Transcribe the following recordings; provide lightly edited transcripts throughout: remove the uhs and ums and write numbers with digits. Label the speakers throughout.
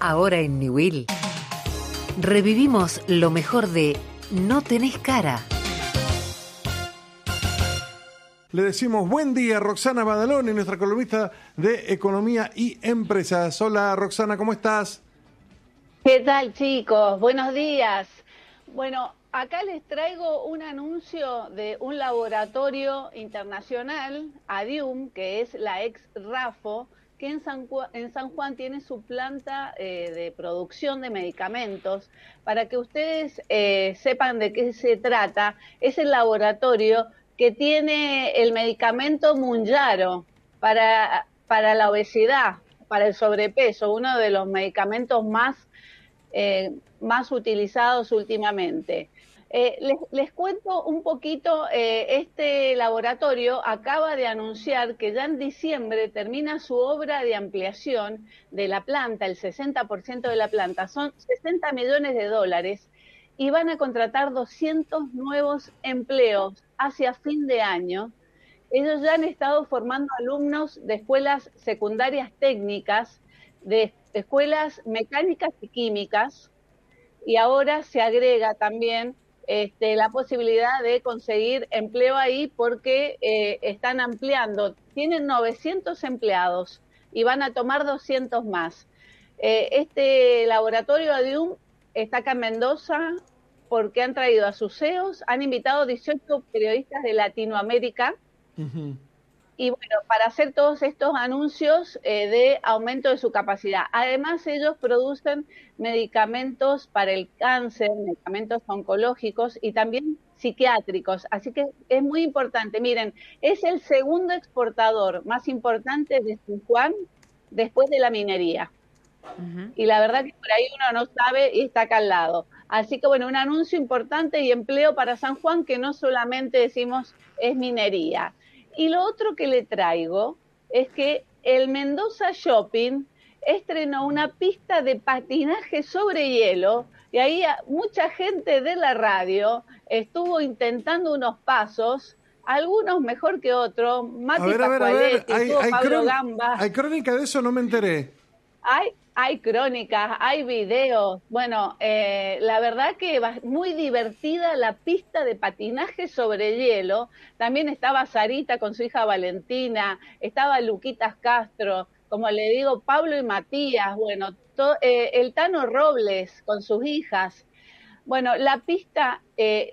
Speaker 1: Ahora en Newell revivimos lo mejor de No tenés cara.
Speaker 2: Le decimos buen día a Roxana Badaloni, nuestra columnista de Economía y Empresas. Hola Roxana, ¿cómo estás?
Speaker 3: ¿Qué tal, chicos? Buenos días. Bueno, acá les traigo un anuncio de un laboratorio internacional, Adium, que es la ex Rafo, que en San Juan tiene su planta de producción de medicamentos. Para que ustedes sepan de qué se trata, es el laboratorio que tiene el medicamento Mounjaro para la obesidad, para el sobrepeso, uno de los medicamentos más utilizados últimamente. Les cuento un poquito, este laboratorio acaba de anunciar que ya en diciembre termina su obra de ampliación de la planta, el 60% de la planta, son $60 millones, y van a contratar 200 nuevos empleos hacia fin de año. Ellos ya han estado formando alumnos de escuelas secundarias técnicas, de escuelas mecánicas y químicas, y ahora se agrega también la posibilidad de conseguir empleo ahí porque están ampliando. Tienen 900 empleados y van a tomar 200 más. Este laboratorio Adium está acá en Mendoza porque han traído a sus CEOs, han invitado 18 periodistas de Latinoamérica. Uh-huh. Y bueno, para hacer todos estos anuncios de aumento de su capacidad. Además, ellos producen medicamentos para el cáncer, medicamentos oncológicos y también psiquiátricos. Así que es muy importante. Miren, es el segundo exportador más importante de San Juan después de la minería. Uh-huh. Y la verdad que por ahí uno no sabe y está acá al lado. Así que bueno, un anuncio importante y empleo para San Juan que no solamente decimos es minería. Y lo otro que le traigo es que el Mendoza Shopping estrenó una pista de patinaje sobre hielo y ahí mucha gente de la radio estuvo intentando unos pasos, algunos mejor que otros. Mati Pascualetti, Pablo Gamba.
Speaker 2: ¿Hay crónica de eso? No me enteré.
Speaker 3: Hay crónicas, hay videos. Bueno, la verdad que muy divertida la pista de patinaje sobre hielo. También estaba Sarita con su hija Valentina, estaba Luquitas Castro, como le digo, Pablo y Matías, bueno, el Tano Robles con sus hijas. Bueno, la pista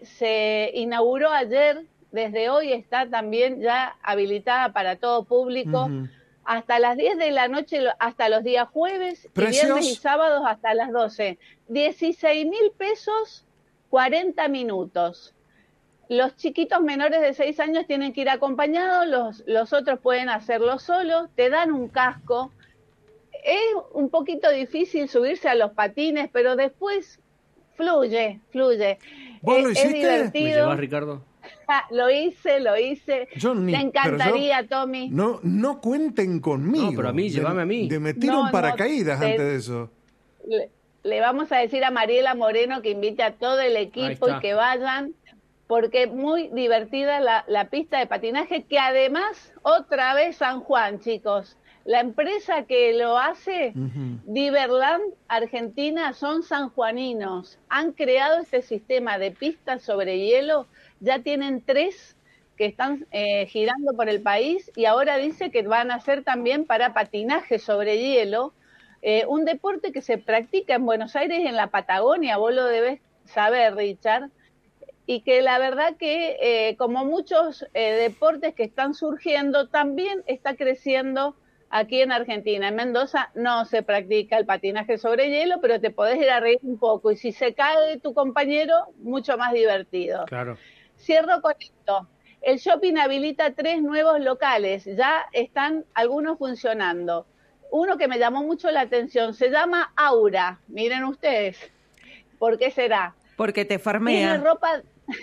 Speaker 3: se inauguró ayer, desde hoy está también ya habilitada para todo público. Uh-huh. Hasta las 10 de la noche, hasta los días jueves, y viernes y sábados hasta las 12. 16.000 pesos, 40 minutos. Los chiquitos menores de 6 años tienen que ir acompañados, los otros pueden hacerlo solos, te dan un casco. Es un poquito difícil subirse a los patines, pero después fluye.
Speaker 2: ¿Vos lo hiciste?
Speaker 3: Es divertido.
Speaker 4: ¿Me llevas, Ricardo?
Speaker 3: Lo hice. Te encantaría, Tommy.
Speaker 2: No cuenten conmigo.
Speaker 4: No, pero a mí, llévame a mí.
Speaker 2: Me tiro un paracaídas antes de eso.
Speaker 3: Le vamos a decir a Mariela Moreno que invite a todo el equipo y que vayan, porque es muy divertida la pista de patinaje, que además, otra vez San Juan, chicos. La empresa que lo hace, uh-huh. Diverland Argentina, son sanjuaninos. Han creado este sistema de pistas sobre hielo. Ya tienen 3 que están girando por el país y ahora dice que van a hacer también para patinaje sobre hielo, un deporte que se practica en Buenos Aires y en la Patagonia, vos lo debes saber, Richard, y que la verdad que como muchos deportes que están surgiendo, también está creciendo aquí en Argentina. En Mendoza no se practica el patinaje sobre hielo, pero te podés ir a reír un poco y si se cae tu compañero, mucho más divertido.
Speaker 4: Claro.
Speaker 3: Cierro con esto. El shopping habilita 3 nuevos locales. Ya están algunos funcionando. Uno que me llamó mucho la atención se llama Aura. Miren ustedes. ¿Por qué será?
Speaker 5: Porque te farmea.
Speaker 3: Tiene ropa.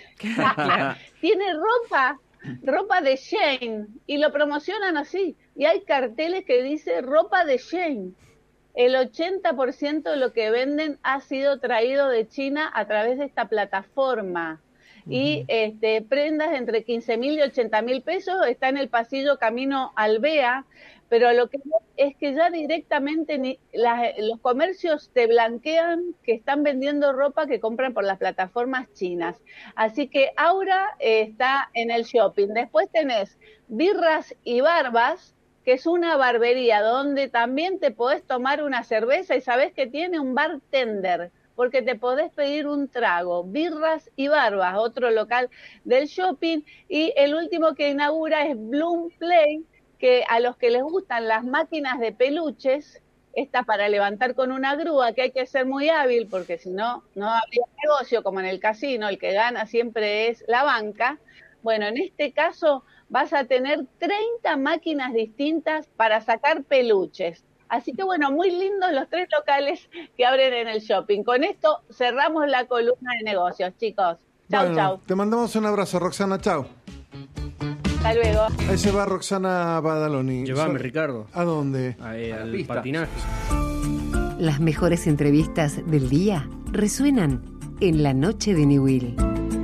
Speaker 3: Tiene ropa de Shane. Y lo promocionan así. Y hay carteles que dice ropa de Shane. El 80% de lo que venden ha sido traído de China a través de esta plataforma. y prendas de entre 15.000 y 80.000 pesos. Está en el pasillo camino Alvea, pero lo que es que ya directamente los comercios te blanquean que están vendiendo ropa que compran por las plataformas chinas. Así que Aura está en el shopping. Después tenés Birras y Barbas, que es una barbería donde también te podés tomar una cerveza y sabés que tiene un bartender, porque te podés pedir un trago. Birras y Barbas, otro local del shopping. Y el último que inaugura es Bloom Play, que a los que les gustan las máquinas de peluches, esta para levantar con una grúa, que hay que ser muy hábil, porque si no, no habría negocio, como en el casino, el que gana siempre es la banca. Bueno, en este caso vas a tener 30 máquinas distintas para sacar peluches. Así que bueno, muy lindos los 3 locales que abren en el shopping. Con esto cerramos la columna de negocios, chicos. Chau, chau.
Speaker 2: Te mandamos un abrazo, Roxana, chau.
Speaker 3: Hasta luego.
Speaker 2: Ahí se va Roxana Badaloni.
Speaker 4: Llévame, Ricardo.
Speaker 2: ¿A dónde?
Speaker 4: Al patinaje.
Speaker 1: Las mejores entrevistas del día resuenan en la noche de Niwil.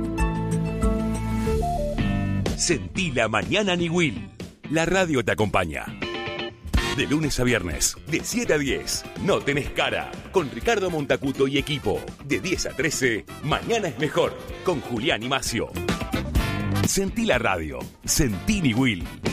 Speaker 5: Sentí la mañana Niwil. La radio te acompaña. De lunes a viernes, de 7 a 10, No Tenés Cara, con Ricardo Montacuto y equipo. De 10 a 13, Mañana es Mejor, con Julián y Macio. Sentí la radio. Sentí Niwil.